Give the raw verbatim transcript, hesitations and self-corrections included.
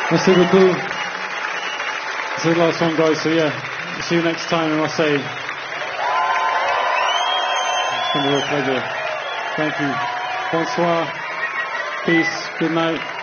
Merci beaucoup. It's the last one, guys, so yeah, see you next time in Marseille. It's been a real pleasure. Thank you. Bonsoir. Peace. Good night.